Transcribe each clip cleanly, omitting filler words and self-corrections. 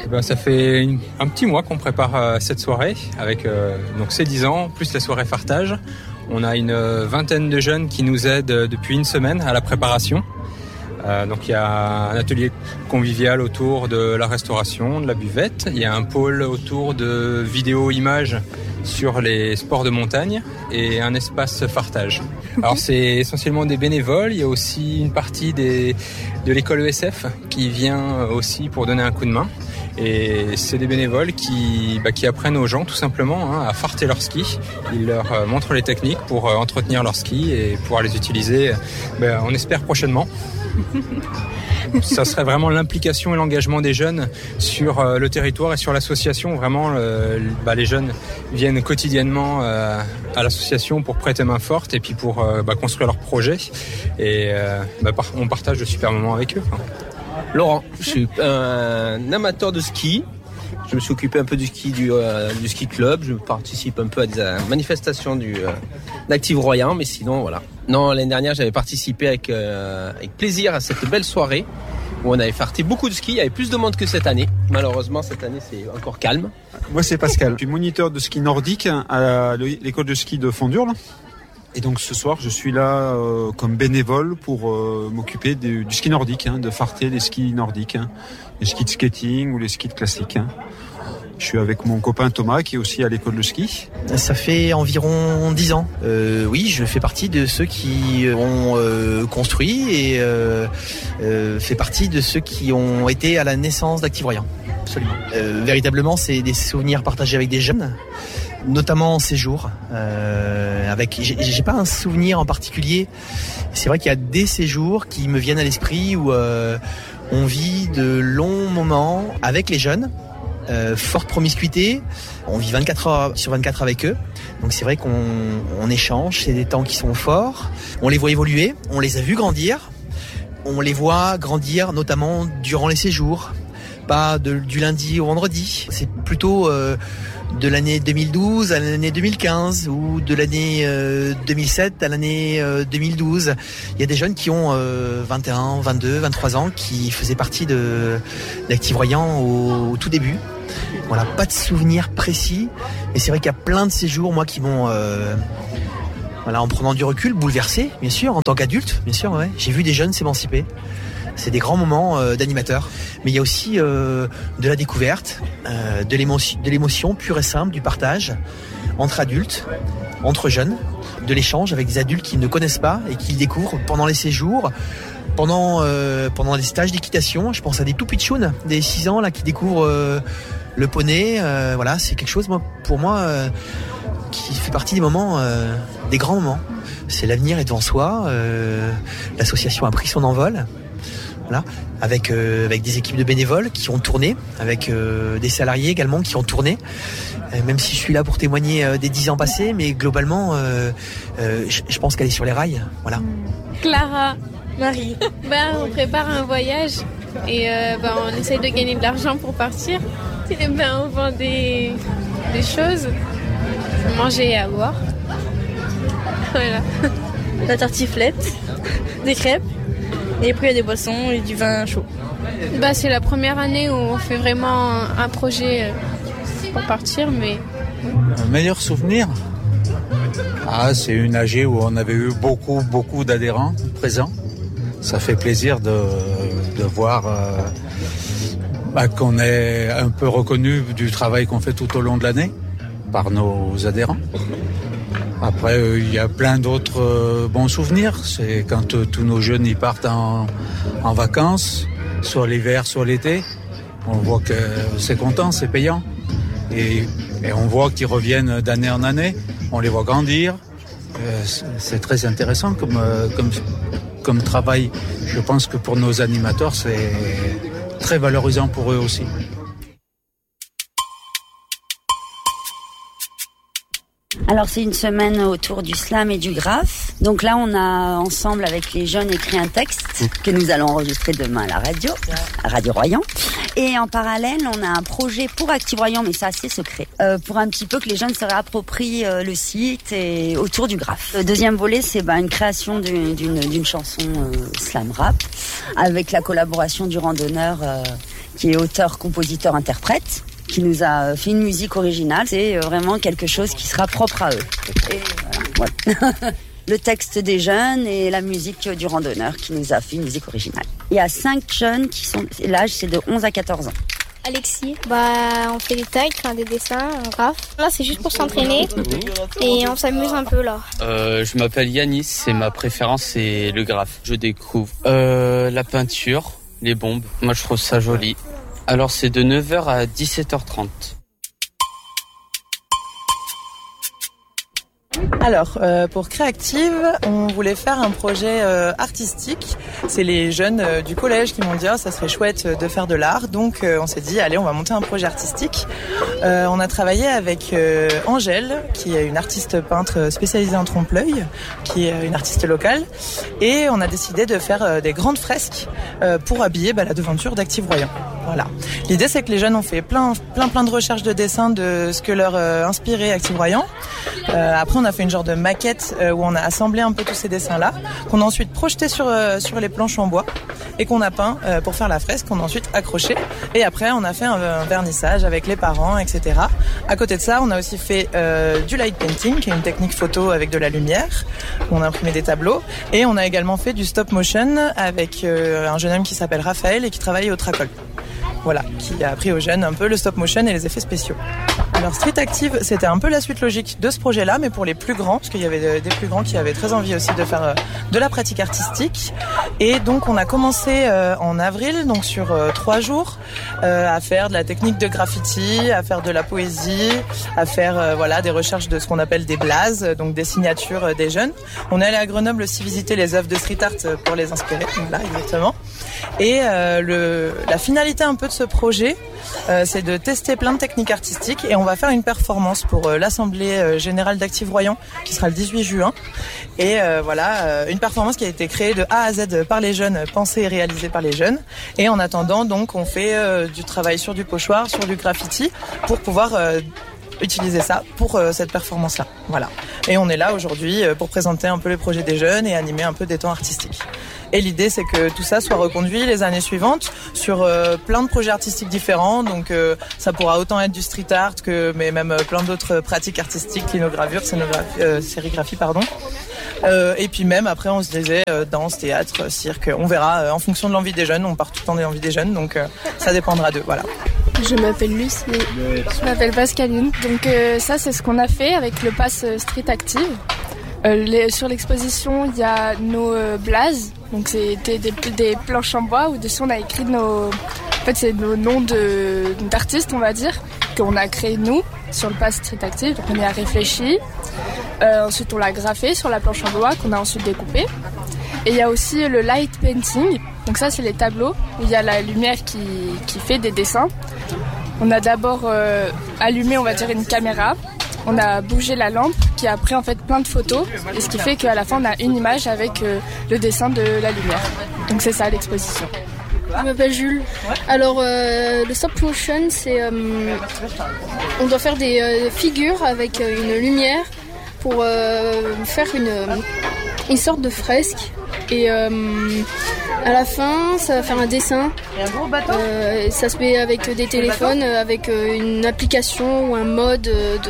Ça fait un petit mois qu'on prépare cette soirée avec donc ces 10 ans, plus la soirée fartage. On a une vingtaine de jeunes qui nous aident depuis une semaine à la préparation. Donc il y a un atelier convivial autour de la restauration, de la buvette. Il y a un pôle autour de vidéo-images sur les sports de montagne et un espace fartage. Alors c'est essentiellement des bénévoles. Il y a aussi une partie de l'école ESF qui vient aussi pour donner un coup de main. Et c'est des bénévoles qui apprennent aux gens tout simplement à farter leur ski. Ils leur montrent les techniques pour entretenir leur ski et pouvoir les utiliser, on espère prochainement. Ça serait vraiment l'implication et l'engagement des jeunes sur le territoire et sur l'association. Vraiment, les jeunes viennent quotidiennement à l'association pour prêter main forte et puis pour construire leurs projets. Et on partage de super moments avec eux. Laurent, je suis un amateur de ski. Je me suis occupé un peu du ski du ski club. Je participe un peu à des manifestations d'Active Royan, mais sinon voilà. Non, l'année dernière j'avais participé avec plaisir à cette belle soirée où on avait farté beaucoup de ski. Il y avait plus de monde que cette année. Malheureusement cette année c'est encore calme. Moi c'est Pascal. Je suis moniteur de ski nordique à l'école de ski de Fondurle. Et donc ce soir, je suis là comme bénévole pour m'occuper du ski nordique, de farter les skis nordiques, les skis de skating ou les skis de classique. Je suis avec mon copain Thomas qui est aussi à l'école de ski. Ça fait environ 10 ans. Oui, je fais partie de ceux qui ont construit et fait partie de ceux qui ont été à la naissance d'Active Royan. Absolument. Véritablement, c'est des souvenirs partagés avec des jeunes, notamment en séjour. J'ai pas un souvenir en particulier. C'est vrai qu'il y a des séjours qui me viennent à l'esprit où on vit de longs moments avec les jeunes. Forte promiscuité, on vit 24 heures sur 24 avec eux, donc c'est vrai qu'on échange, c'est des temps qui sont forts, on les voit évoluer, on les a vus grandir, on les voit grandir notamment durant les séjours, pas du lundi au vendredi, c'est plutôt de l'année 2012 à l'année 2015 ou de l'année 2007 à l'année 2012. Il y a des jeunes qui ont 21, 22, 23 ans qui faisaient partie d'Active Royan au tout début. Voilà, pas de souvenirs précis. Et c'est vrai qu'il y a plein de séjours, moi, qui m'ont, en prenant du recul, bouleversé, bien sûr, en tant qu'adulte, bien sûr, ouais. J'ai vu des jeunes s'émanciper. C'est des grands moments d'animateurs. Mais il y a aussi de la découverte, de l'émotion pure et simple, du partage entre adultes, entre jeunes, de l'échange avec des adultes qui ne connaissent pas et qui découvrent pendant les séjours, pendant les stages d'équitation. Je pense à des tout pitchouns, des 6 ans là, qui découvrent le poney. C'est quelque chose, pour moi, qui fait partie des moments, des grands moments. C'est l'avenir est devant soi. L'association a pris son envol. Voilà, avec des équipes de bénévoles qui ont tourné, avec des salariés également qui ont tourné, même si je suis là pour témoigner des 10 ans passés, mais globalement je pense qu'elle est sur les rails. Voilà. Clara, Marie, on prépare un voyage et on essaye de gagner de l'argent pour partir. Et on vend des choses, manger et à boire. Voilà. La tartiflette, des crêpes. Et après, il y a des boissons et du vin chaud. C'est la première année où on fait vraiment un projet pour partir, mais... Un meilleur souvenir ? C'est une AG où on avait eu beaucoup d'adhérents présents. Ça fait plaisir de voir qu'on est un peu reconnu du travail qu'on fait tout au long de l'année par nos adhérents. Après, il y a plein d'autres bons souvenirs. C'est quand tous nos jeunes y partent en vacances, soit l'hiver, soit l'été. On voit que c'est content, c'est payant. Et on voit qu'ils reviennent d'année en année. On les voit grandir. C'est très intéressant comme travail. Je pense que pour nos animateurs, c'est très valorisant pour eux aussi. Alors c'est une semaine autour du slam et du graphe. Donc là on a ensemble avec les jeunes écrit un texte que nous allons enregistrer demain à la Radio Royan. Et en parallèle on a un projet pour Active Royan, mais ça c'est secret, pour un petit peu que les jeunes se réapproprient le site et autour du graphe. Le deuxième volet c'est une création d'une chanson slam rap avec la collaboration du randonneur qui est auteur, compositeur, interprète, qui nous a fait une musique originale. C'est vraiment quelque chose qui sera propre à eux. Et voilà. Le texte des jeunes et la musique du randonneur qui nous a fait une musique originale. Il y a 5 jeunes qui sont... L'âge, c'est de 11 à 14 ans. Alexis, on fait des tags, des dessins, un graphe. Là, c'est juste pour s'entraîner et on s'amuse un peu là. Je m'appelle Yanis et ma préférence, c'est le graphe. Je découvre la peinture, les bombes. Moi, je trouve ça joli. Alors, c'est de 9h à 17h30. Alors, pour Créactive, on voulait faire un projet artistique. C'est les jeunes du collège qui m'ont dit ça serait chouette de faire de l'art. Donc, on s'est dit, allez, on va monter un projet artistique. On a travaillé avec Angèle, qui est une artiste peintre spécialisée en trompe-l'œil, qui est une artiste locale. Et on a décidé de faire des grandes fresques pour habiller la devanture d'Active Royan. Voilà. L'idée, c'est que les jeunes ont fait plein de recherches de dessins de ce que leur inspirait Active Royan. Après, on a fait une genre de maquette où on a assemblé un peu tous ces dessins-là, qu'on a ensuite projeté sur les planches en bois et qu'on a peint pour faire la fresque, qu'on a ensuite accroché. Et après, on a fait un vernissage avec les parents, etc. À côté de ça, on a aussi fait du light painting, qui est une technique photo avec de la lumière. On a imprimé des tableaux. Et on a également fait du stop motion avec un jeune homme qui s'appelle Raphaël et qui travaille au Tracol. Voilà, qui a appris aux jeunes un peu le stop motion et les effets spéciaux. Alors Street Active, c'était un peu la suite logique de ce projet-là, mais pour les plus grands, parce qu'il y avait des plus grands qui avaient très envie aussi de faire de la pratique artistique. Et donc on a commencé en avril, donc sur 3 jours, à faire de la technique de graffiti, à faire de la poésie, à faire des recherches de ce qu'on appelle des blazes, donc des signatures des jeunes. On est allé à Grenoble aussi visiter les œuvres de street art pour les inspirer, donc là exactement. Et la finalité un peu de ce projet, c'est de tester plein de techniques artistiques et on va faire une performance pour l'Assemblée Générale d'Active Royan qui sera le 18 juin. Et une performance qui a été créée de A à Z par les jeunes, pensée et réalisée par les jeunes. Et en attendant, donc, on fait du travail sur du pochoir, sur du graffiti pour pouvoir utiliser ça pour cette performance-là. Voilà. Et on est là aujourd'hui pour présenter un peu les projets des jeunes et animer un peu des temps artistiques. Et l'idée, c'est que tout ça soit reconduit les années suivantes sur plein de projets artistiques différents. Donc, ça pourra autant être du street art mais même plein d'autres pratiques artistiques, linogravure, sérigraphie, pardon. Et puis même, après, on se disait danse, théâtre, cirque. On verra en fonction de l'envie des jeunes. On part tout le temps de l'envie des jeunes. Donc, ça dépendra d'eux. Voilà. Je m'appelle Lucie. Je m'appelle Pascaline. Donc, ça, c'est ce qu'on a fait avec le pass Street Active. Sur l'exposition, il y a nos blazes. Donc c'est des planches en bois où dessus on a écrit c'est nos noms d'artistes, on va dire, qu'on a créé nous sur le pass Street Active. Donc on y a réfléchi. Ensuite on l'a graffé sur la planche en bois qu'on a ensuite découpé. Et il y a aussi le light painting. Donc ça c'est les tableaux où il y a la lumière qui fait des dessins. On a d'abord allumé, on va dire, une caméra. On a bougé la lampe qui a pris en fait plein de photos et ce qui fait qu'à la fin on a une image avec le dessin de la lumière. Donc c'est ça l'exposition. Je m'appelle Jules. Alors le stop motion, c'est on doit faire des figures avec une lumière pour faire une sorte de fresque. Et à la fin, ça va faire un dessin. Ça se fait avec des téléphones, avec une application ou un mode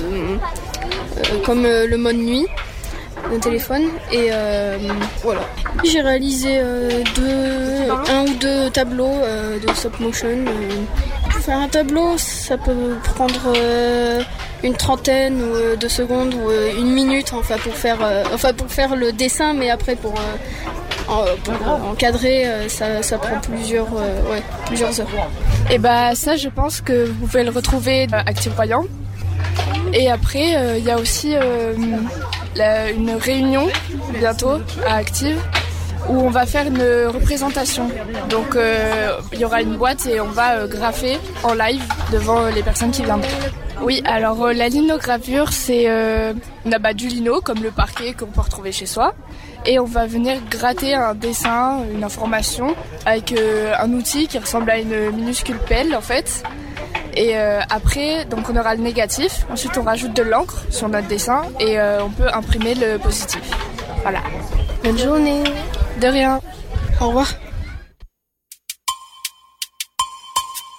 comme le mode nuit d'un téléphone. Et voilà. J'ai réalisé 1 ou 2 tableaux de stop motion. Pour faire un tableau, ça peut prendre une trentaine de secondes ou une minute pour faire le dessin, mais après pour encadrer, ça prend plusieurs heures. Et ça, je pense que vous pouvez le retrouver à Active Royan. Et après, il y a aussi une réunion bientôt à Active où on va faire une représentation. Donc il y aura une boîte et on va graffer en live devant les personnes qui viendront. Oui, alors la linogravure, c'est on a du lino comme le parquet qu'on peut retrouver chez soi. Et on va venir gratter un dessin, une information avec un outil qui ressemble à une minuscule pelle en fait. Et après, donc on aura le négatif. Ensuite, on rajoute de l'encre sur notre dessin et on peut imprimer le positif. Voilà. Bonne journée. De rien. Au revoir.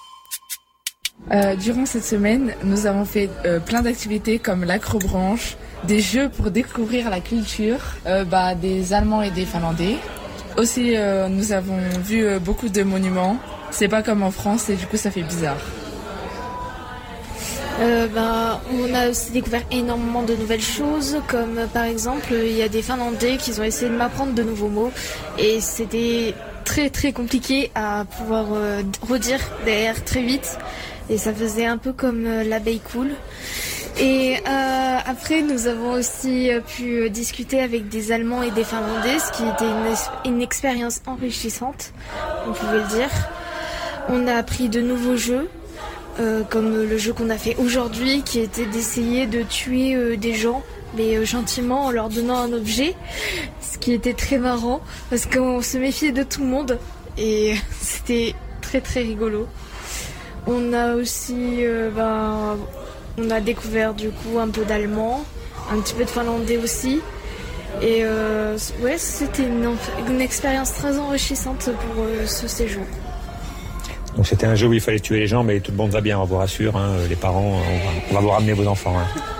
Durant cette semaine, nous avons fait plein d'activités comme l'acrobranche, des jeux pour découvrir la culture des Allemands et des Finlandais. Aussi, nous avons vu beaucoup de monuments. C'est pas comme en France et du coup ça fait bizarre. On a aussi découvert énormément de nouvelles choses, comme par exemple il y a des Finlandais qui ont essayé de m'apprendre de nouveaux mots et c'était très très compliqué à pouvoir redire derrière très vite et ça faisait un peu comme l'abeille cool. Et après nous avons aussi pu discuter avec des Allemands et des Finlandais, ce qui était une expérience enrichissante, on pouvait le dire. On a appris de nouveaux jeux. Comme le jeu qu'on a fait aujourd'hui qui était d'essayer de tuer des gens mais gentiment en leur donnant un objet, ce qui était très marrant parce qu'on se méfiait de tout le monde et c'était très très rigolo. On a aussi on a découvert du coup un peu d'allemand, un petit peu de finlandais aussi et c'était une expérience très enrichissante pour ce séjour. Donc c'était un jeu où il fallait tuer les gens, mais tout le monde va bien, on vous rassure, les parents, on va vous ramener vos enfants.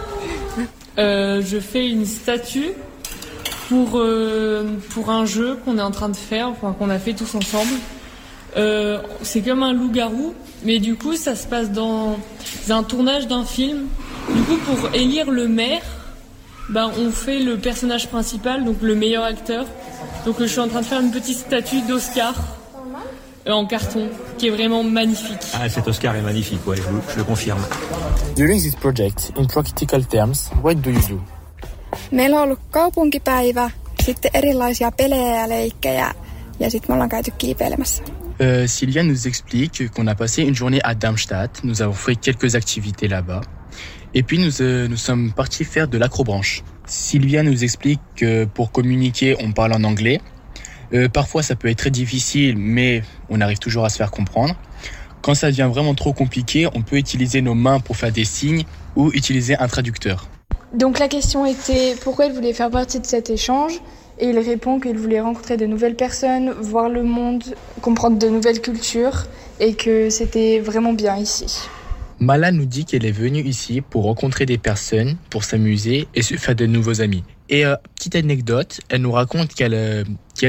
Je fais une statue pour un jeu qu'on est en train de faire, qu'on a fait tous ensemble. C'est comme un loup-garou, mais du coup ça se passe dans un tournage d'un film. Du coup pour élire le maire, on fait le personnage principal, donc le meilleur acteur. Donc je suis en train de faire une petite statue d'Oscar. En carton, qui est vraiment magnifique. Ah, cet Oscar est magnifique, ouais, je le confirme. During this project, in practical terms, what do you do? Meillä on ollut kaupunkipäivä, sitten erilaisia pelejä ja leikkejä, ja sitten me ollaan käyty kiipeilemässä. Sylvia nous explique qu'on a passé une journée à Darmstadt, nous avons fait quelques activités là-bas, et puis nous sommes partis faire de l'acrobranche. Sylvia nous explique que pour communiquer, on parle en anglais. Parfois ça peut être très difficile, mais on arrive toujours à se faire comprendre. Quand ça devient vraiment trop compliqué, on peut utiliser nos mains pour faire des signes ou utiliser un traducteur. Donc la question était pourquoi il voulait faire partie de cet échange et il répond qu'il voulait rencontrer de nouvelles personnes, voir le monde, comprendre de nouvelles cultures et que c'était vraiment bien ici. Mala nous dit qu'elle est venue ici pour rencontrer des personnes, pour s'amuser et se faire de nouveaux amis. Et petite anecdote, elle nous raconte qu'elle